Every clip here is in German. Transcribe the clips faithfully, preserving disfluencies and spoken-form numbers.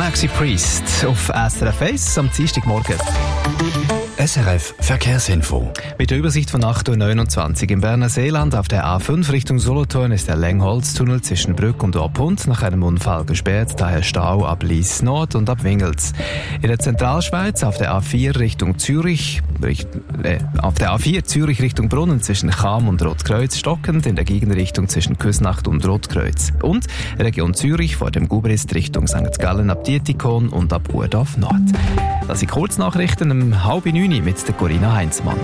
Galaxy Priest auf S R F eins am Dienstagmorgen. S R F Verkehrsinfo. Mit der Übersicht von acht Uhr neunundzwanzig im Berner Seeland auf der A fünf Richtung Solothurn ist der Längholztunnel zwischen Brück und Orpund nach einem Unfall gesperrt, daher Stau ab Lies Nord und ab Wingels. In der Zentralschweiz auf der A vier Richtung Zürich, richt, äh, auf der A vier Zürich Richtung Brunnen zwischen Cham und Rotkreuz stockend, in der Gegenrichtung zwischen Küsnacht und Rotkreuz. Und Region Zürich vor dem Gubrist Richtung Sankt Gallen ab Dietikon und ab Urdorf Nord. Das sind Kurznachrichten um halb neun mit der Corinna Heinzmann.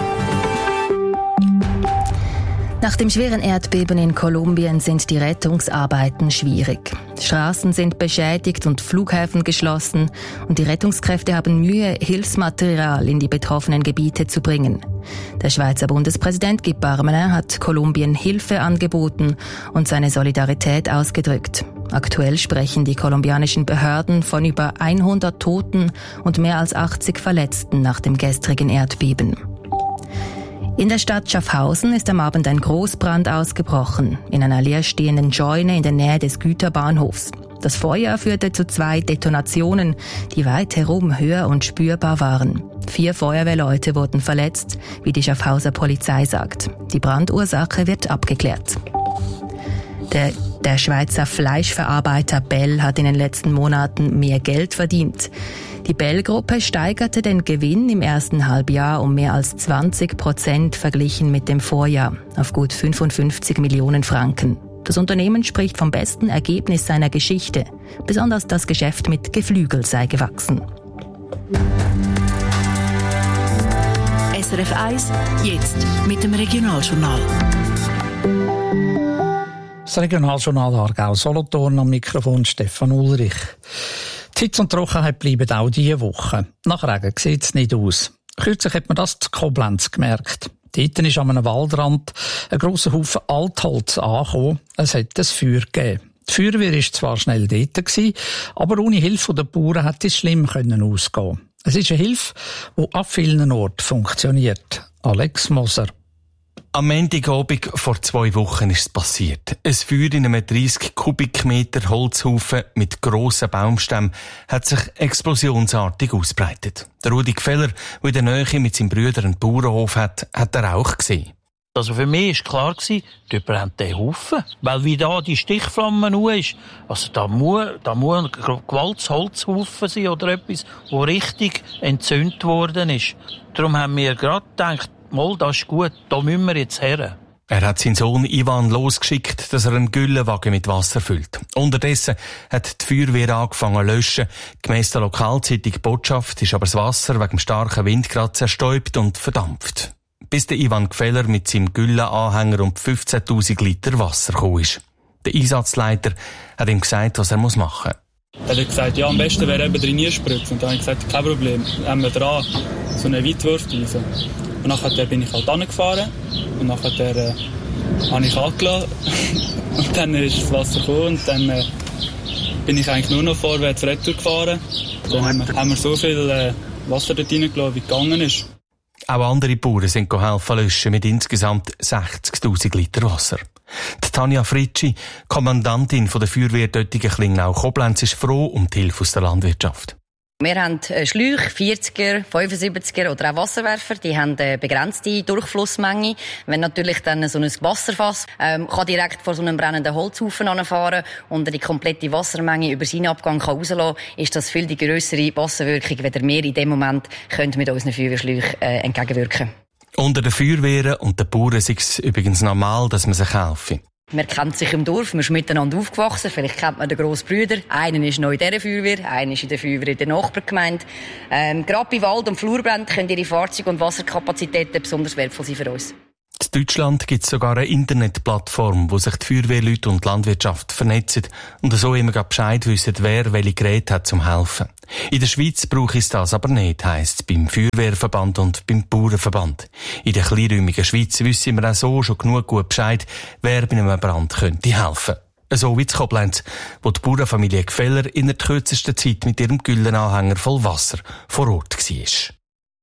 Nach dem schweren Erdbeben in Kolumbien sind die Rettungsarbeiten schwierig. Straßen sind beschädigt und Flughäfen geschlossen und die Rettungskräfte haben Mühe, Hilfsmaterial in die betroffenen Gebiete zu bringen. Der Schweizer Bundespräsident Guy Parmelin hat Kolumbien Hilfe angeboten und seine Solidarität ausgedrückt. Aktuell sprechen die kolumbianischen Behörden von über hundert Toten und mehr als achtzig Verletzten nach dem gestrigen Erdbeben. In der Stadt Schaffhausen ist am Abend ein Großbrand ausgebrochen, in einer leerstehenden Scheune in der Nähe des Güterbahnhofs. Das Feuer führte zu zwei Detonationen, die weit herum höher und spürbar waren. Vier Feuerwehrleute wurden verletzt, wie die Schaffhauser Polizei sagt. Die Brandursache wird abgeklärt. Der, der Schweizer Fleischverarbeiter Bell hat in den letzten Monaten mehr Geld verdient. Die Bell-Gruppe steigerte den Gewinn im ersten Halbjahr um mehr als zwanzig Prozent verglichen mit dem Vorjahr auf gut fünfundfünfzig Millionen Franken. Das Unternehmen spricht vom besten Ergebnis seiner Geschichte. Besonders das Geschäft mit Geflügel sei gewachsen. S R F eins, jetzt mit dem Regionaljournal. Das Regionaljournal Aargau-Solothurn, am Mikrofon Stefan Ulrich. Die Hitze und Trockenheit bleiben auch diese Woche. Nach Regen sieht es nicht aus. Kürzlich hat man das zu Koblenz gemerkt. Dort ist an einem Waldrand ein grosser Haufen Altholz angekommen. Es hat ein Feuer gegeben. Die Feuerwehr war zwar schnell dort, aber ohne Hilfe der Bauern hätte es schlimm ausgehen. Es ist eine Hilfe, die an vielen Orten funktioniert. Alex Moser. Am Montagabend vor zwei Wochen ist es passiert. Ein Feuer in einem dreißig Kubikmeter Holzhaufen mit grossen Baumstämmen hat sich explosionsartig ausbreitet. Der Rudi Gfeller, der in der Nähe mit seinem Bruder einen Bauernhof hat, hat den Rauch gesehen. Also für mich war klar, die brennt den Haufen. Weil wie da die Stichflamme nur ist, also da muss, da muss ein gewaltiges Holzhaufen sein oder etwas, wo richtig entzündet worden ist. Darum haben wir gerade gedacht, mal, das ist gut, da müssen wir jetzt her. Er hat seinen Sohn Ivan losgeschickt, dass er einen Güllenwagen mit Wasser füllt. Unterdessen hat die Feuerwehr angefangen zu löschen. Gemäss der Lokalzeitung Botschaft ist aber das Wasser wegen dem starken Wind gerade zerstäubt und verdampft. Bis der Ivan Gfeller mit seinem Güllenanhänger um fünfzehntausend Liter Wasser gekommen ist. Der Einsatzleiter hat ihm gesagt, was er machen muss. Er hat gesagt, ja, am besten wäre eben drin spritzen. Und dann habe ich gesagt, kein Problem, haben wir dran, so eine Weitwurfdüse. Und nachher bin ich halt angefahren und nachher äh, habe ich angelassen und dann ist das Wasser gekommen und dann äh, bin ich eigentlich nur noch vorwärts retour gefahren. Dann haben wir, haben wir so viel äh, Wasser dort reingelassen, wie gegangen ist. Auch andere Bauern sind helfen löschen mit insgesamt sechzigtausend Liter Wasser. Die Tanja Fritschi, Kommandantin der Feuerwehr Döttingen Klingnau-Koblenz, ist froh um die Hilfe aus der Landwirtschaft. Wir haben Schläuche, vierziger, fünfundsiebziger oder auch Wasserwerfer. Die haben eine begrenzte Durchflussmenge. Wenn natürlich dann so ein Wasserfass ähm, kann direkt vor so einem brennenden Holzhaufen anfahren und die komplette Wassermenge über seinen Abgang kann rauslassen, ist das viel die grössere Wasserwirkung, wenn wir in dem Moment können mit unseren Feuerwehrschläuchen äh, entgegenwirken. Unter den Feuerwehren und den Bauern ist es übrigens normal, dass man sich helfe. Man kennt sich im Dorf, man ist miteinander aufgewachsen. Vielleicht kennt man den grossen Brüder. Einer ist neu in dieser Feuerwehr, einer ist in der Feuerwehr in der Nachbargemeinde. Ähm, gerade bei Wald- und Flurbränden können ihre Fahrzeuge- und Wasserkapazitäten besonders wertvoll sein für uns. In Deutschland gibt es sogar eine Internetplattform, wo sich die Feuerwehrleute und die Landwirtschaft vernetzen und so immer Bescheid wissen, wer welche Geräte hat zum Helfen. In der Schweiz brauche ich das aber nicht, heisst es beim Feuerwehrverband und beim Bauernverband. In der kleinräumigen Schweiz wissen wir auch so schon genug gut Bescheid, wer bei einem Brand könnte helfen. So wie in Koblenz, wo die Bauernfamilie Gfeller in der kürzesten Zeit mit ihrem Güllenanhänger voll Wasser vor Ort war.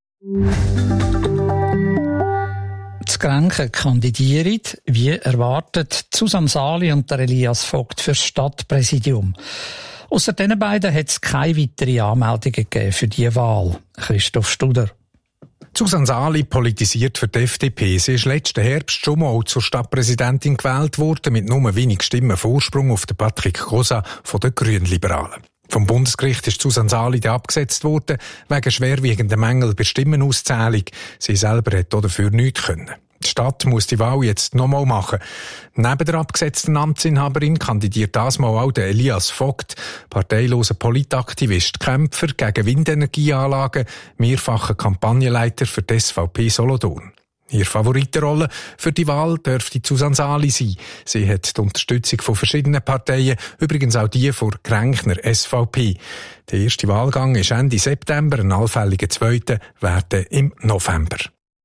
Die Grenken kandidieren, wie erwartet, Susanne Sali und der Elias Vogt fürs Stadtpräsidium. Ausser diesen beiden hat es keine weiteren Anmeldungen gegeben für diese Wahl. Christoph Studer. Susanne Sali politisiert für die F D P. Sie ist letzten Herbst schon mal zur Stadtpräsidentin gewählt worden, mit nur wenig Stimmen Vorsprung auf den Patrick Cosa von den Grünliberalen. Vom Bundesgericht ist Susanne Sali dann abgesetzt worden, wegen schwerwiegender Mängel bei der Stimmenauszählung. Sie selber hätte auch dafür nichts können. Die Stadt muss die Wahl jetzt noch mal machen. Neben der abgesetzten Amtsinhaberin kandidiert das mal auch der Elias Vogt, parteiloser Politaktivist, Kämpfer gegen Windenergieanlagen, mehrfacher Kampagnenleiter für die S V P Solothurn. Ihre Favoritenrolle für die Wahl dürfte Susanne Sali sein. Sie hat die Unterstützung von verschiedenen Parteien, übrigens auch die von Kränkner S V P. Der erste Wahlgang ist Ende September, ein allfälliger zweiter werden im November.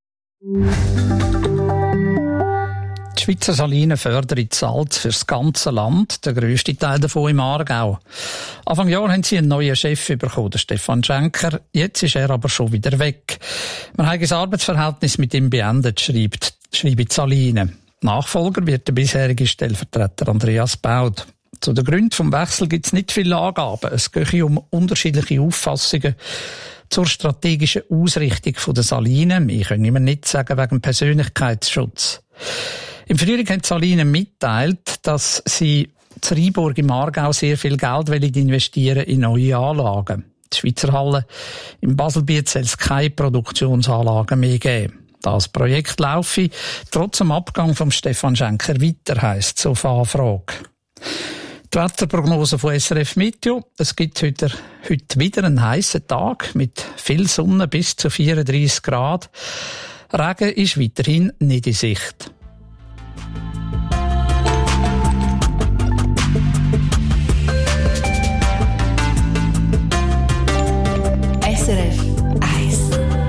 Die Schweizer Salinen fördern Salz für das ganze Land, der grösste Teil davon im Aargau. Anfang Jahr haben sie einen neuen Chef bekommen, den Stefan Schenker. Jetzt ist er aber schon wieder weg. Man hat das Arbeitsverhältnis mit ihm beendet, schreibt, schreibt die Salinen. Nachfolger wird der bisherige Stellvertreter Andreas Baud. Zu den Gründen des Wechsels gibt es nicht viele Angaben. Es geht um unterschiedliche Auffassungen zur strategischen Ausrichtung der Salinen. Wir können immer nicht sagen, wegen Persönlichkeitsschutz. Im Frühling haben die Salinen mitteilt, dass sie in Rheinburg im Aargau sehr viel Geld investieren in neue Anlagen. Die Schweizer Halle im Baselbiet soll es keine Produktionsanlagen mehr geben. Das Projekt laufe trotz dem Abgang von Stefan Schenker weiter, heisst es auf Anfrage. Die Wetterprognose von S R F Meteo. Es gibt heute, heute wieder einen heissen Tag mit viel Sonne bis zu vierunddreissig Grad. Regen ist weiterhin nicht in Sicht. S R F eins.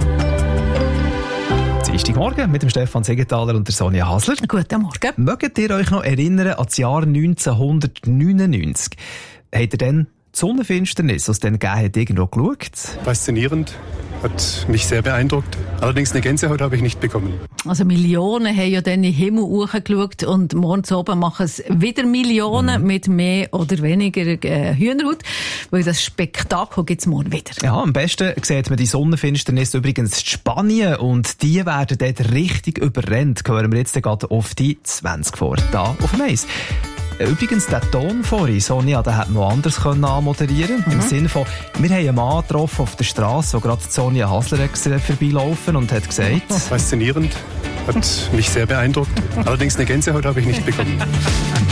Morgen mit dem Stefan Segenthaler und der Sonja Hasler. Guten Morgen. Mögt ihr euch noch erinnern an das Jahr neunzehnhundertneunundneunzig? Habt ihr dann die Sonnenfinsternis, die es dann gegeben hat, irgendwo geschaut? Faszinierend. Hat mich sehr beeindruckt. Allerdings eine Gänsehaut habe ich nicht bekommen. Also Millionen haben ja dann in den Himmel hochgeschaut und morgens oben machen es wieder Millionen mhm. mit mehr oder weniger äh, Hühnerhaut, weil das Spektakel gibt es morgen wieder. Ja, am besten sieht man die Sonnenfinsternis übrigens in Spanien und die werden dort richtig überrennt. Hören wir jetzt gerade auf die zwanzig vor, da auf dem Eis. Übrigens, der Ton vorhin, Sonja, den hätte man anders anmoderieren können. Mhm. Im Sinne von, wir haben einen Mann getroffen auf der Straße, wo gerade Sonja Hasler vorbeilaufen und hat gesagt... Faszinierend. Hat mich sehr beeindruckt. Allerdings eine Gänsehaut habe ich nicht bekommen.